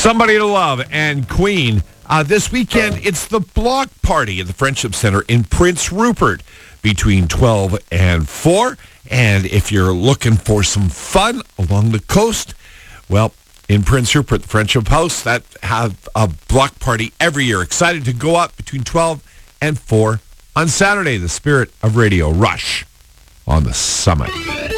Somebody to Love and Queen. This weekend, it's the block party at the Friendship Center in Prince Rupert between 12 and 4. And if you're looking for some fun along the coast, well, in Prince Rupert, the Friendship House, that have a block party every year. Excited to go up between 12 and 4 on Saturday, the Spirit of Radio Rush on the Summit.